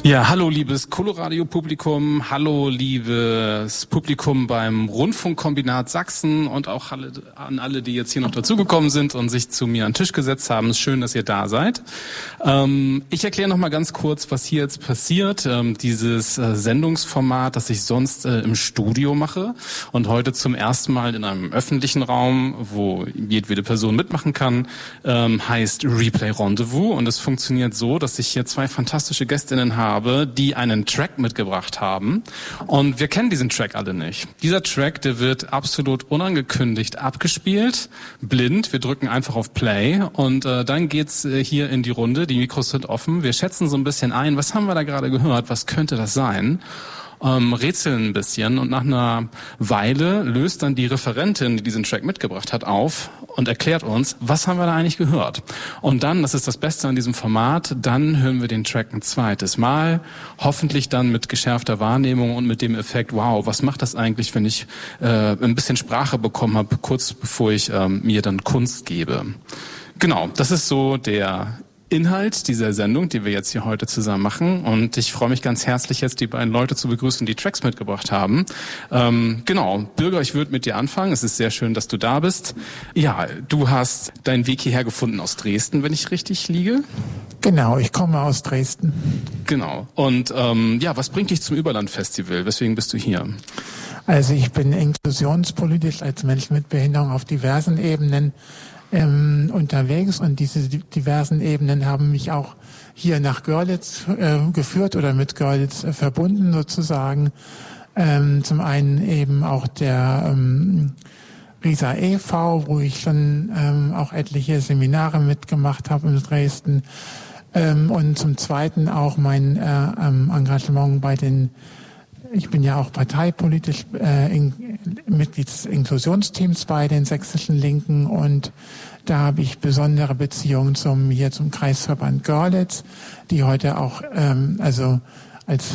Ja, hallo liebes Coloradio-Publikum, hallo liebes Publikum beim Rundfunkkombinat Sachsen und auch an alle, die jetzt hier noch dazugekommen sind und sich zu mir an den Tisch gesetzt haben. Es ist schön, dass ihr da seid. Ich erkläre noch mal ganz kurz, was hier jetzt passiert. Dieses Sendungsformat, das ich sonst im Studio mache und heute zum ersten Mal in einem öffentlichen Raum, wo jedwede Person mitmachen kann, heißt Replay Rendezvous, und es funktioniert so, dass ich hier zwei fantastische Gästinnen habe, die einen Track mitgebracht haben, und wir kennen diesen Track alle nicht. Dieser Track, der wird absolut unangekündigt abgespielt, blind. Wir drücken einfach auf Play und dann geht's hier in die Runde. Die Mikros sind offen. Wir schätzen so ein bisschen ein, was haben wir da gerade gehört, was könnte das sein? Rätseln ein bisschen, und nach einer Weile löst dann die Referentin, die diesen Track mitgebracht hat, auf und erklärt uns, was haben wir da eigentlich gehört. Und dann, das ist das Beste an diesem Format, dann hören wir den Track ein zweites Mal, hoffentlich dann mit geschärfter Wahrnehmung und mit dem Effekt, wow, was macht das eigentlich, wenn ich ein bisschen Sprache bekommen habe, kurz bevor ich mir dann Kunst gebe. Genau, das ist so der Inhalt dieser Sendung, die wir jetzt hier heute zusammen machen, und ich freue mich ganz herzlich, jetzt die beiden Leute zu begrüßen, die Tracks mitgebracht haben. Genau, Bürger, ich würde mit dir anfangen. Es ist sehr schön, dass du da bist. Ja, du hast deinen Weg hierher gefunden aus Dresden, wenn ich richtig liege. Genau, ich komme aus Dresden. Genau. Und ja, was bringt dich zum Überland-Festival? Weswegen bist du hier? Also ich bin inklusionspolitisch als Mensch mit Behinderung auf diversen Ebenen unterwegs, und diese diversen Ebenen haben mich auch hier nach Görlitz geführt oder mit Görlitz verbunden sozusagen. Zum einen eben auch der Risa e.V., wo ich schon auch etliche Seminare mitgemacht habe in Dresden, und zum zweiten auch mein Engagement bei den, ich bin ja auch parteipolitisch Mitglied des Inklusionsteams bei den sächsischen Linken, und da habe ich besondere Beziehungen zum Kreisverband Görlitz, die heute auch also als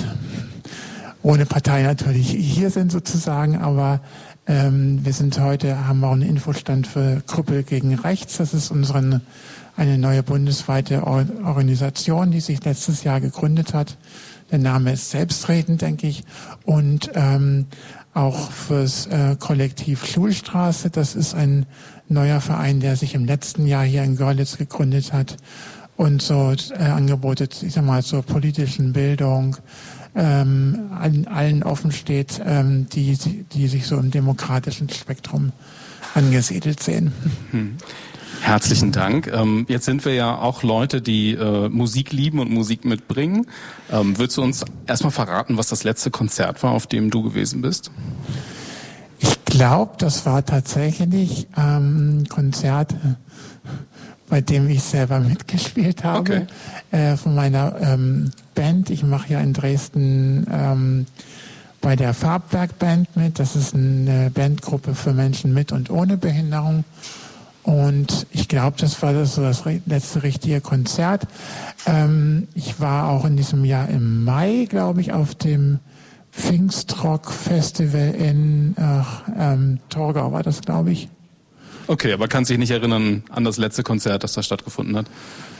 ohne Partei natürlich hier sind sozusagen, aber wir sind heute, haben auch einen Infostand für Krüppel gegen Rechts. Das ist eine neue bundesweite Organisation, die sich letztes Jahr gegründet hat. Der Name ist selbstredend, denke ich. Und auch fürs Kollektiv Schulstraße. Das ist ein neuer Verein, der sich im letzten Jahr hier in Görlitz gegründet hat und so Angebote, ich sag mal, zur politischen Bildung allen offen steht, die sich so im demokratischen Spektrum angesiedelt sehen. Herzlichen Dank. Jetzt sind wir ja auch Leute, die Musik lieben und Musik mitbringen. Würdest du uns erstmal verraten, was das letzte Konzert war, auf dem du gewesen bist? Ich glaube, das war tatsächlich ein Konzert, bei dem ich selber mitgespielt habe, von meiner Band. Ich mache ja in Dresden bei der Farbwerk-Band mit. Das ist eine Bandgruppe für Menschen mit und ohne Behinderung. Und ich glaube, das war das letzte richtige Konzert. Ich war auch in diesem Jahr im Mai, glaube ich, auf dem Pfingstrock-Festival in Torgau war das, glaube ich. Okay, aber kannst dich nicht erinnern an das letzte Konzert, das da stattgefunden hat?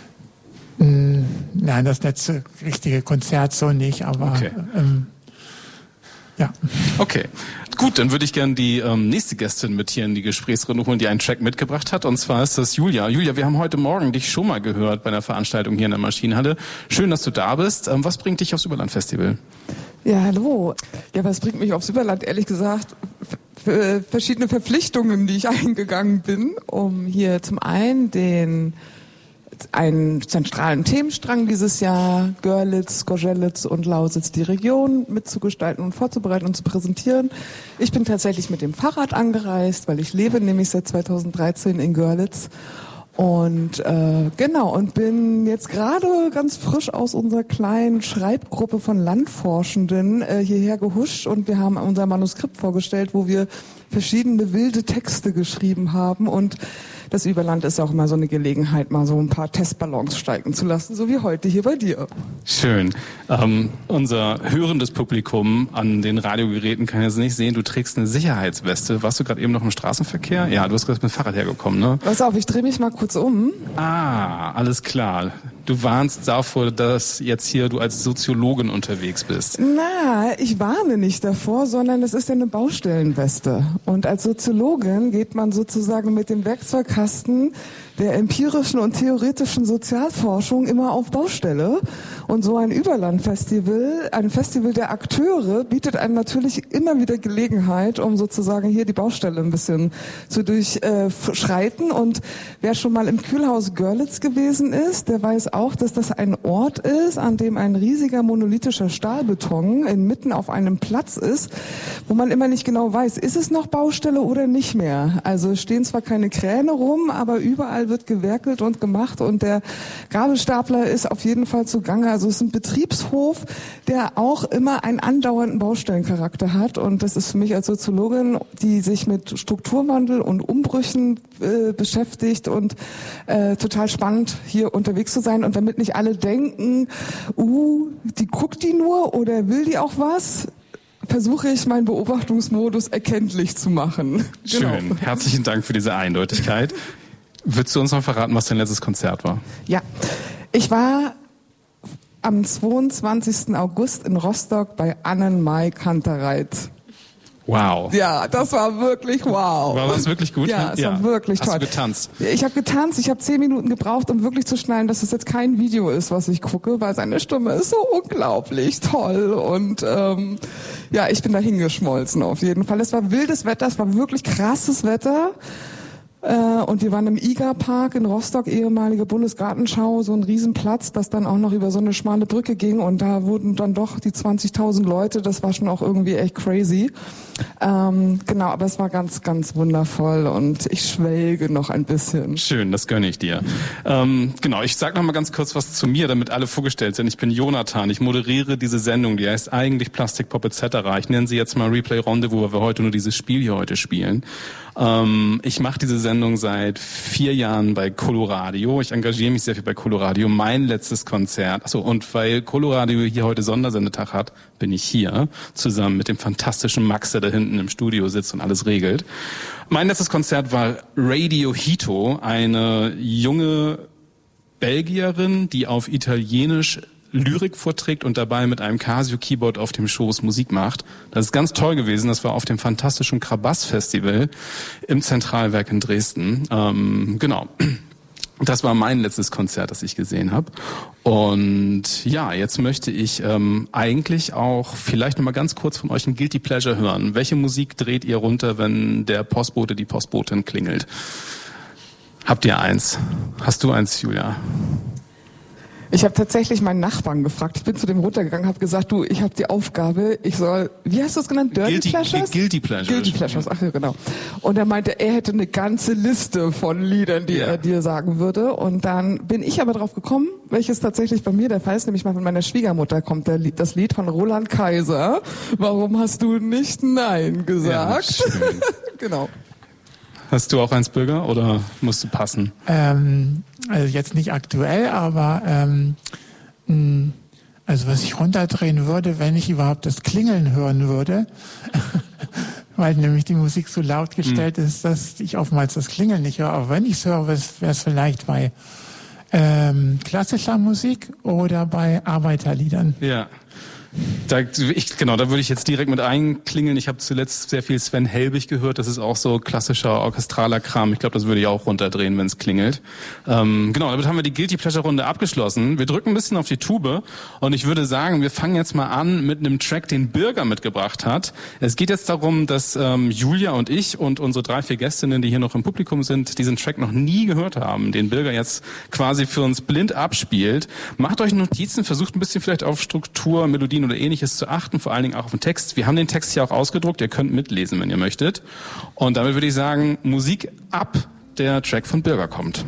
Nein, das letzte richtige Konzert so nicht, aber okay. Ja. Okay, gut, dann würde ich gerne die nächste Gästin mit hier in die Gesprächsrunde holen, die einen Track mitgebracht hat, und zwar ist das Julia. Julia, wir haben heute Morgen dich schon mal gehört bei einer Veranstaltung hier in der Maschinenhalle. Schön, dass du da bist. Was bringt dich aufs Überland-Festival? Ja, hallo. Ja, was bringt mich aufs Überland? Ehrlich gesagt, verschiedene Verpflichtungen, die ich eingegangen bin, um hier zum einen einen zentralen Themenstrang dieses Jahr, Görlitz, Gorzelitz und Lausitz, die Region mitzugestalten und vorzubereiten und zu präsentieren. Ich bin tatsächlich mit dem Fahrrad angereist, weil ich lebe nämlich seit 2013 in Görlitz. Und genau, und bin jetzt gerade ganz frisch aus unserer kleinen Schreibgruppe von Landforschenden hierher gehuscht, und wir haben unser Manuskript vorgestellt, wo wir verschiedene wilde Texte geschrieben haben, und das Überland ist auch immer so eine Gelegenheit, mal so ein paar Testballons steigen zu lassen, so wie heute hier bei dir. Schön. Unser hörendes Publikum an den Radiogeräten kann jetzt nicht sehen, du trägst eine Sicherheitsweste. Warst du gerade eben noch im Straßenverkehr? Ja, du bist gerade mit dem Fahrrad hergekommen, ne? Pass auf, ich drehe mich mal kurz um. Ah, alles klar. Du warnst davor, dass jetzt hier du als Soziologin unterwegs bist. Na, ich warne nicht davor, sondern es ist ja eine Baustellenweste. Und als Soziologin geht man sozusagen mit dem Werkzeugkasten der empirischen und theoretischen Sozialforschung immer auf Baustelle. Und so ein Überlandfestival, ein Festival der Akteure, bietet einem natürlich immer wieder Gelegenheit, um sozusagen hier die Baustelle ein bisschen zu durchschreiten. Und wer schon mal im Kühlhaus Görlitz gewesen ist, der weiß auch, dass das ein Ort ist, an dem ein riesiger monolithischer Stahlbeton inmitten auf einem Platz ist, wo man immer nicht genau weiß, ist es noch Baustelle oder nicht mehr. Also stehen zwar keine Kräne rum, aber überall wird gewerkelt und gemacht und der Gabelstapler ist auf jeden Fall zugange. Also es ist ein Betriebshof, der auch immer einen andauernden Baustellencharakter hat und das ist für mich als Soziologin, die sich mit Strukturwandel und Umbrüchen beschäftigt und total spannend, hier unterwegs zu sein und damit nicht alle denken, die guckt die nur oder will die auch was? Versuche ich, meinen Beobachtungsmodus erkenntlich zu machen. Schön. Genau. Herzlichen Dank für diese Eindeutigkeit. Würdest du uns noch verraten, was dein letztes Konzert war? Ja, ich war am 22. August in Rostock bei Annenmai Kantereit. Wow. Ja, das war wirklich wow. War das wirklich gut? Ja, es war wirklich toll. Hast du getanzt? Ich habe getanzt, ich habe 10 Minuten gebraucht, um wirklich zu schnallen, dass es jetzt kein Video ist, was ich gucke, weil seine Stimme ist so unglaublich toll und ja, ich bin da hingeschmolzen auf jeden Fall. Es war wildes Wetter, es war wirklich krasses Wetter. Und wir waren im IGA-Park in Rostock, ehemalige Bundesgartenschau, so ein Riesenplatz, das dann auch noch über so eine schmale Brücke ging und da wurden dann doch die 20.000 Leute, das war schon auch irgendwie echt crazy. Genau, aber es war ganz, ganz wundervoll und ich schwelge noch ein bisschen. Schön, das gönne ich dir. Genau, ich sag noch mal ganz kurz was zu mir, damit alle vorgestellt sind. Ich bin Jonathan, ich moderiere diese Sendung, die heißt eigentlich Plastikpop etc. Ich nenne sie jetzt mal Replay Rendezvous, weil wir heute nur dieses Spiel hier heute spielen. Ich mache diese Sendung seit 4 Jahren bei Coloradio. Ich engagiere mich sehr viel bei Coloradio. Mein letztes Konzert, achso, und weil Coloradio hier heute Sondersendetag hat, bin ich hier zusammen mit dem fantastischen Max, der da hinten im Studio sitzt und alles regelt. Mein letztes Konzert war Radio Hito, eine junge Belgierin, die auf Italienisch Lyrik vorträgt und dabei mit einem Casio-Keyboard auf dem Schoß Musik macht. Das ist ganz toll gewesen. Das war auf dem fantastischen Krabass-Festival im Zentralwerk in Dresden. Genau. Das war mein letztes Konzert, das ich gesehen habe. Und ja, jetzt möchte ich eigentlich auch vielleicht noch mal ganz kurz von euch ein Guilty Pleasure hören. Welche Musik dreht ihr runter, wenn der Postbote, die Postbotin klingelt? Habt ihr eins? Hast du eins, Julia? Ich habe tatsächlich meinen Nachbarn gefragt. Ich bin zu dem runtergegangen, habe gesagt, du, ich habe die Aufgabe, ich soll, wie hast du es genannt? Guilty Pleasures. Guilty Pleasures, ach ja, genau. Und er meinte, er hätte eine ganze Liste von Liedern, die er dir sagen würde. Und dann bin ich aber drauf gekommen, welches tatsächlich bei mir der Fall ist, nämlich mal von meiner Schwiegermutter kommt das Lied von Roland Kaiser. Warum hast du nicht Nein gesagt? Ja, schön. Genau. Hast du auch eins, Bürger, oder musst du passen? Also jetzt nicht aktuell, aber also was ich runterdrehen würde, wenn ich überhaupt das Klingeln hören würde, weil nämlich die Musik so laut gestellt ist, dass ich oftmals das Klingeln nicht höre. Aber wenn ich es höre, wäre es vielleicht bei klassischer Musik oder bei Arbeiterliedern. Ja. Da würde ich jetzt direkt mit einklingeln. Ich habe zuletzt sehr viel Sven Helbig gehört. Das ist auch so klassischer orchestraler Kram. Ich glaube, das würde ich auch runterdrehen, wenn es klingelt. Genau, damit haben wir die Guilty Pleasure Runde abgeschlossen. Wir drücken ein bisschen auf die Tube und ich würde sagen, wir fangen jetzt mal an mit einem Track, den Birger mitgebracht hat. Es geht jetzt darum, dass Julia und ich und unsere 3, 4 Gästinnen, die hier noch im Publikum sind, diesen Track noch nie gehört haben, den Birger jetzt quasi für uns blind abspielt. Macht euch Notizen, versucht ein bisschen vielleicht auf Struktur, Melodien oder Ähnliches zu achten, vor allen Dingen auch auf den Text. Wir haben den Text hier auch ausgedruckt, ihr könnt mitlesen, wenn ihr möchtet. Und damit würde ich sagen, Musik ab, der Track von Birger kommt.